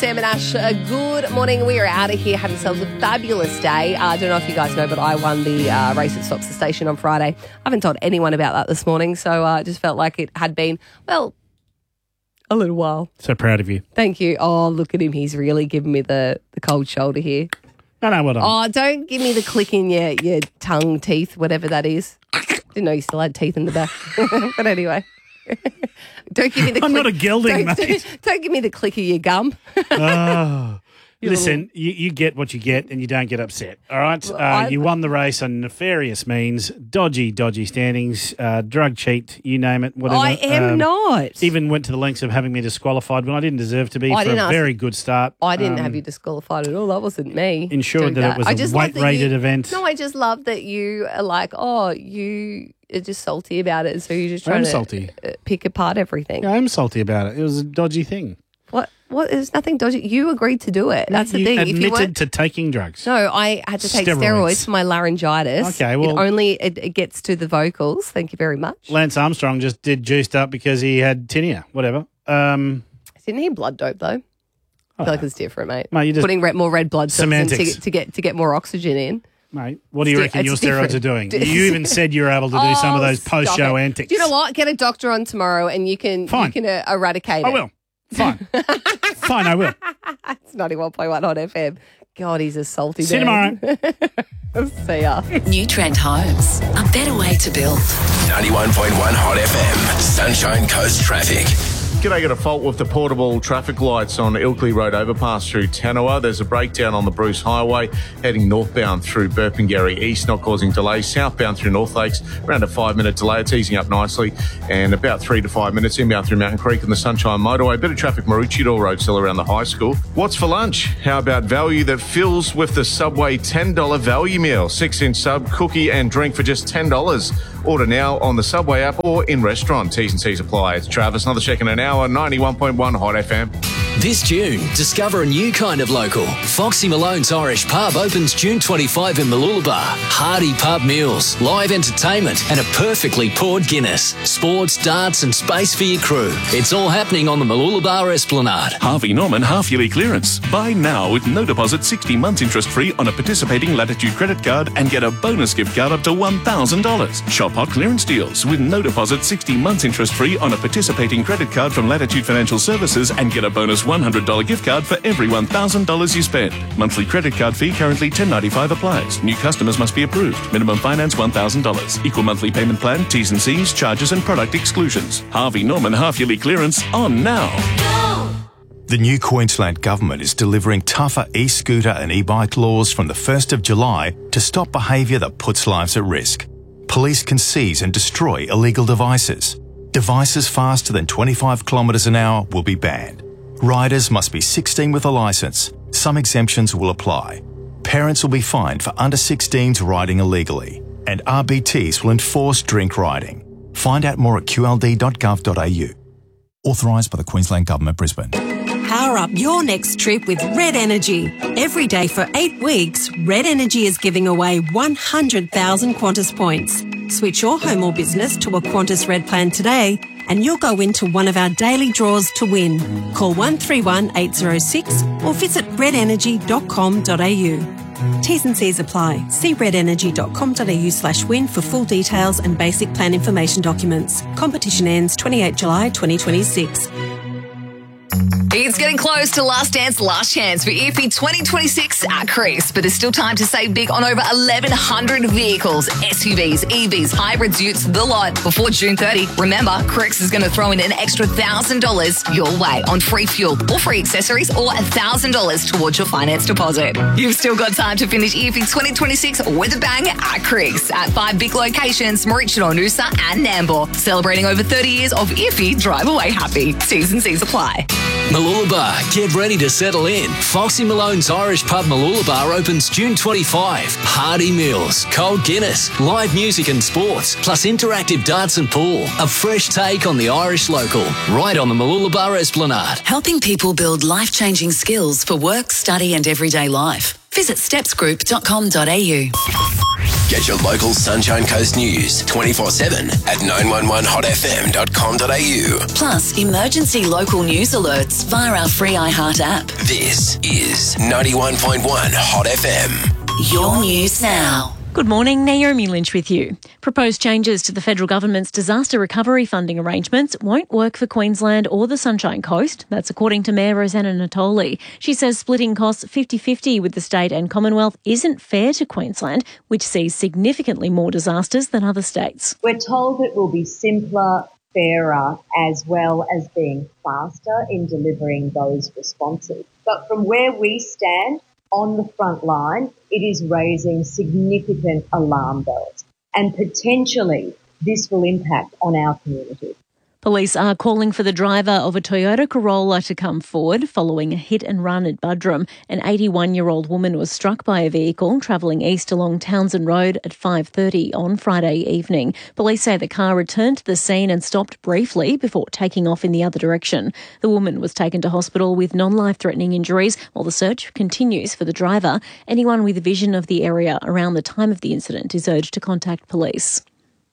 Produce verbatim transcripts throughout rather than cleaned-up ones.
Sam and Ash, uh, good morning. We are out of here, having ourselves a fabulous day. Uh, I don't know if you guys know, but I won the uh, race at Stocks Station on Friday. I haven't told anyone about that this morning, so I uh, just felt like it had been, well, a little while. So proud of you. Thank you. Oh, look at him. He's really giving me the, the cold shoulder here. No, no, what on? Oh, don't give me the click in your, your tongue, teeth, whatever that is. Didn't know you still had teeth in the back. But anyway. Don't give me the click. I'm not a gelding, don't, mate. Don't, don't give me the click of your gum. Oh. Listen, you, you get what you get and you don't get upset, all right? Uh, I- you won the race on nefarious means, dodgy, dodgy standings, uh, drug cheat, you name it, whatever. I am Um, not. Even went to the lengths of having me disqualified when I didn't deserve to be I for a didn't ask- very good start. I didn't Um, have you disqualified at all. That wasn't me. Ensured doing that it was I a just love that weight-rated you- event. No, I just love that you are like, oh, you are just salty about it, so you're just I am trying to salty. uh, pick apart everything. Yeah, I'm salty about it. It was a dodgy thing. What? What? There's nothing dodgy. You agreed to do it. That's the you thing. If admitted you weren't, to taking drugs. no, I had to take steroids. Steroids. for my laryngitis. Okay, well- it only it, it gets to the vocals. Thank you very much. Lance Armstrong just did juiced up because he had tinea, whatever. Um, Didn't he blood dope though? I feel like it's different, mate. Mate, you just- Putting red, more red blood cells in to, Semantics. get- to get to get more oxygen in. mate, what do you It's reckon di- your it's steroids different. are doing? You even said you were able to do some of Oh, those stop post-show it. antics. Do you know what? Get a doctor on tomorrow, and you can Fine. you can uh, eradicate I it. will. Fine. Fine, I will. It's ninety-one point one Hot F M. God, he's a salty See you man. tomorrow. See ya. New Trend Homes, a better way to build. ninety-one point one Hot F M. Sunshine Coast Traffic. G'day, got a fault with the portable traffic lights on Ilkley Road overpass through Tanawa. There's a breakdown on the Bruce Highway heading northbound through Burpengary East, not causing delays. Southbound through North Lakes, around a five minute delay. It's easing up nicely. And about three to five minutes inbound through Mountain Creek and the Sunshine Motorway. Bit of traffic Maroochydore Road still around the high school. What's for lunch? How about value that fills with the Subway ten dollars value meal? six inch sub, cookie and drink for just ten dollars. Order now on the Subway app or in restaurant. T's and C's apply. It's Travis, another check in an hour, ninety-one point one Hot F M. This June, discover a new kind of local. Foxy Malone's Irish Pub opens June twenty-fifth in Mooloolaba. Hearty pub meals, live entertainment and a perfectly poured Guinness. Sports, darts and space for your crew. It's all happening on the Mooloolaba Esplanade. Harvey Norman half-yearly clearance. Buy now with no deposit, sixty months interest-free on a participating Latitude credit card and get a bonus gift card up to one thousand dollars. Shop hot clearance deals with no deposit, sixty months interest-free on a participating credit card from Latitude Financial Services and get a bonus one hundred dollars gift card for every one thousand dollars you spend. Monthly credit card fee currently ten ninety-five applies. New customers must be approved. Minimum finance one thousand dollars. Equal monthly payment plan, T's and C's, charges and product exclusions. Harvey Norman half-yearly clearance on now. The new Queensland Government is delivering tougher e-scooter and e-bike laws from the first of July to stop behaviour that puts lives at risk. Police can seize and destroy illegal devices. Devices faster than twenty-five kilometres an hour will be banned. Riders must be sixteen with a licence. Some exemptions will apply. Parents will be fined for under sixteens riding illegally. And R B Ts will enforce drink riding. Find out more at q l d dot gov dot a u. Authorised by the Queensland Government, Brisbane. Power up your next trip with Red Energy. Every day for eight weeks, Red Energy is giving away one hundred thousand Qantas points. Switch your home or business to a Qantas Red plan today and you'll go into one of our daily draws to win. Call one three one eight zero six or visit red energy dot com dot a u. T's and C's apply. See red energy dot com dot a u slash win for full details and basic plan information documents. Competition ends twenty-eighth of July twenty twenty-six. It's getting close to Last Dance, Last Chance for I F E twenty twenty-six at Chris, but there's still time to save big on over eleven hundred vehicles, S U Vs, E Vs, hybrids, utes, the lot before June thirtieth. Remember, Chris is going to throw in an extra one thousand dollars your way on free fuel or free accessories or one thousand dollars towards your finance deposit. You've still got time to finish I F E twenty twenty-six with a bang at Chris at five big locations, Maroochydore, Noosa and Nambour, celebrating over thirty years of I F E Drive Away Happy. T's and C's apply. Mooloolaba, get ready to settle in. Foxy Malone's Irish Pub Mooloolaba opens June twenty-fifth. Hearty meals, cold Guinness, live music and sports, plus interactive darts and pool. A fresh take on the Irish local, right on the Mooloolaba Esplanade. Helping people build life-changing skills for work, study and everyday life. Visit steps group dot com dot a u. Get your local Sunshine Coast news twenty-four seven at nine one one hot f m dot com dot a u. Plus, emergency local news alerts via our free iHeart app. This is ninety-one point one Hot F M. Your news now. Good morning, Naomi Lynch with you. Proposed changes to the federal government's disaster recovery funding arrangements won't work for Queensland or the Sunshine Coast. That's according to Mayor Rosanna Natoli. She says splitting costs fifty-fifty with the state and Commonwealth isn't fair to Queensland, which sees significantly more disasters than other states. We're told it will be simpler, fairer, as well as being faster in delivering those responses. But from where we stand, on the front line, it is raising significant alarm bells, and potentially this will impact on our community. Police are calling for the driver of a Toyota Corolla to come forward following a hit and run at Buderim. An eighty-one-year-old woman was struck by a vehicle travelling east along Townsend Road at five thirty on Friday evening. Police say the car returned to the scene and stopped briefly before taking off in the other direction. The woman was taken to hospital with non-life-threatening injuries while the search continues for the driver. Anyone with vision of the area around the time of the incident is urged to contact police.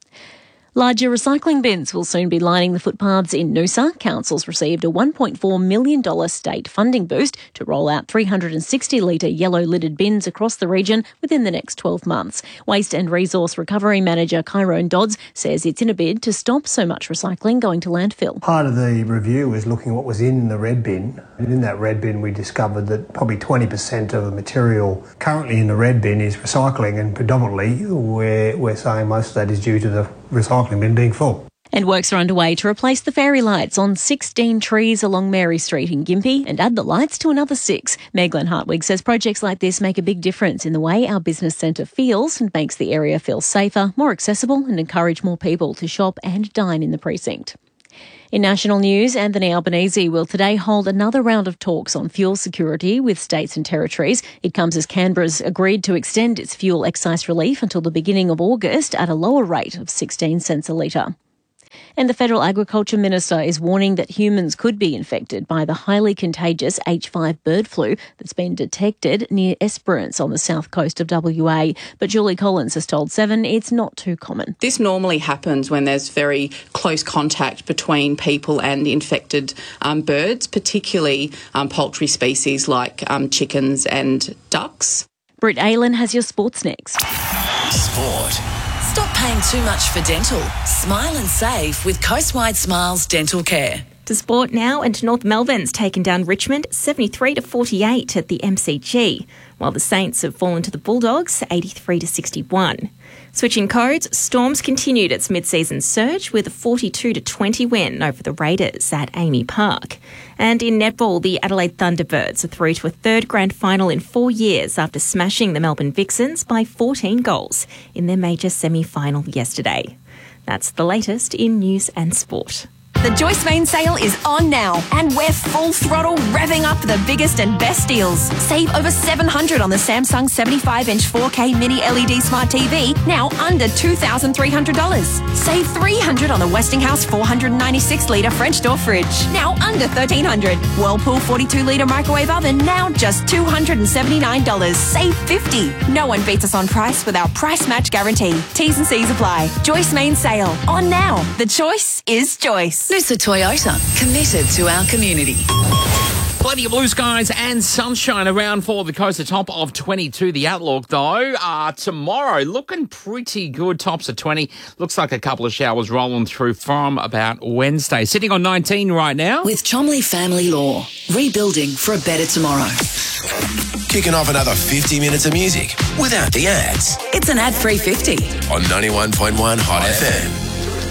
Larger recycling bins will soon be lining the footpaths in Noosa. Council's received a one point four million dollars state funding boost to roll out three hundred sixty litre yellow-lidded bins across the region within the next twelve months. Waste and Resource Recovery Manager Kyrone Dodds says it's in a bid to stop so much recycling going to landfill. Part of the review was looking at what was in the red bin. And in that red bin we discovered that probably twenty percent of the material currently in the red bin is recycling, and predominantly we're, we're saying most of that is due to the recycling bin being full. And works are underway to replace the fairy lights on sixteen trees along Mary Street in Gympie and add the lights to another six. Mayor Glenn Hartwig says projects like this make a big difference in the way our business centre feels and makes the area feel safer, more accessible and encourage more people to shop and dine in the precinct. In national news, Anthony Albanese will today hold another round of talks on fuel security with states and territories. It comes as Canberra's agreed to extend its fuel excise relief until the beginning of August at a lower rate of sixteen cents a litre. And the Federal Agriculture Minister is warning that humans could be infected by the highly contagious H five bird flu that's been detected near Esperance on the south coast of W A. But Julie Collins has told Seven it's not too common. This normally happens when there's very close contact between people and infected um, birds, particularly um, poultry species like um, chickens and ducks. Britt Aylan has your sports next. Sport. Stop paying too much for dental. Smile and save with Coastwide Smiles Dental Care. To sport now, and North Melbourne's taken down Richmond seventy-three to forty-eight at the M C G, while the Saints have fallen to the Bulldogs eighty-three to sixty-one. Switching codes, Storms continued its mid-season surge with a forty-two to twenty win over the Raiders at Amy Park. And in netball, the Adelaide Thunderbirds are through to a third grand final in four years after smashing the Melbourne Vixens by fourteen goals in their major semi-final yesterday. That's the latest in news and sport. The Joyce Main sale is on now, and we're full throttle revving up the biggest and best deals. Save over seven hundred dollars on the Samsung seventy-five inch four K Mini L E D Smart T V, now under two thousand three hundred dollars. Save three hundred dollars on the Westinghouse four hundred ninety-six litre French door fridge, now under thirteen hundred dollars. Whirlpool forty-two litre microwave oven, now just two hundred seventy-nine dollars. Save fifty dollars. No one beats us on price with our price match guarantee. T's and C's apply. Joyce Main sale, on now. The choice is Joyce. Noosa Toyota, committed to our community. Plenty of blue skies and sunshine around for the coast. The top of twenty-two. The outlook, though, uh, tomorrow looking pretty good. Tops of twenty. Looks like a couple of showers rolling through from about Wednesday. Sitting on nineteen right now. With Chomley Family Law, rebuilding for a better tomorrow. Kicking off another fifty minutes of music without the ads. It's an ad-free fifty. On ninety-one point one Hot F M.